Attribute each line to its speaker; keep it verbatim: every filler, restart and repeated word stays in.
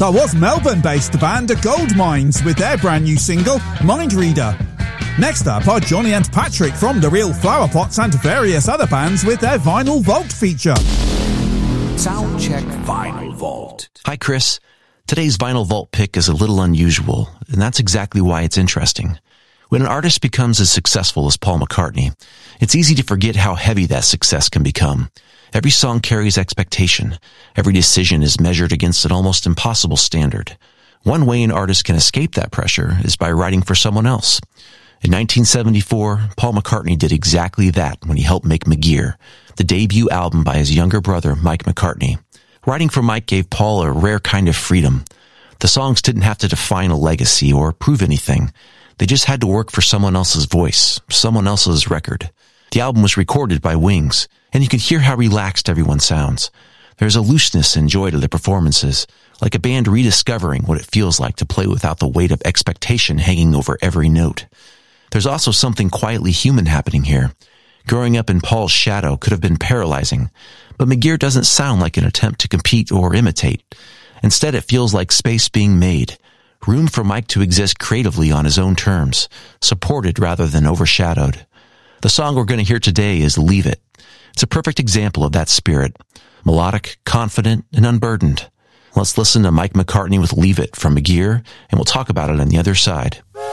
Speaker 1: That was Melbourne-based band The Goldmines with their brand new single, Mind Reader. Next up are Johnny and Patrick from The Real Flower Pots and various other bands with their Vinyl Vault feature.
Speaker 2: Soundcheck Vinyl Vault.
Speaker 3: Hi, Chris. Today's Vinyl Vault pick is a little unusual, and that's exactly why it's interesting. When an artist becomes as successful as Paul McCartney, it's easy to forget how heavy that success can become. Every song carries expectation. Every decision is measured against an almost impossible standard. One way an artist can escape that pressure is by writing for someone else. In nineteen seventy-four, Paul McCartney did exactly that when he helped make McGear, the debut album by his younger brother, Mike McCartney. Writing for Mike gave Paul a rare kind of freedom. The songs didn't have to define a legacy or prove anything. They just had to work for someone else's voice, someone else's record. The album was recorded by Wings, and you can hear how relaxed everyone sounds. There's a looseness and joy to the performances, like a band rediscovering what it feels like to play without the weight of expectation hanging over every note. There's also something quietly human happening here. Growing up in Paul's shadow could have been paralyzing, but McGear doesn't sound like an attempt to compete or imitate. Instead, it feels like space being made, room for Mike to exist creatively on his own terms, supported rather than overshadowed. The song we're going to hear today is Leave It. It's a perfect example of that spirit, melodic, confident, and unburdened. Let's listen to Mike McCartney with Leave It from McGear, and we'll talk about it on the other side.